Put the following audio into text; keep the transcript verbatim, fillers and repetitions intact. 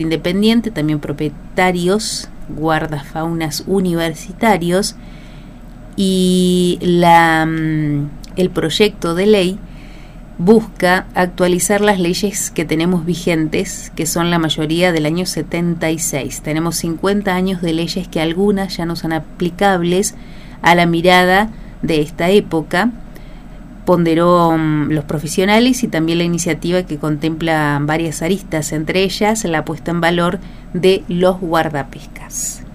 independiente, también propietarios, guardafaunas universitarios, y la, el proyecto de ley busca actualizar las leyes que tenemos vigentes, que son la mayoría del año setenta y seis. Tenemos cincuenta años de leyes que algunas ya no son aplicables a la mirada de esta época, ponderó um, los profesionales, y también la iniciativa que contempla varias aristas, entre ellas la puesta en valor de los guardapescas.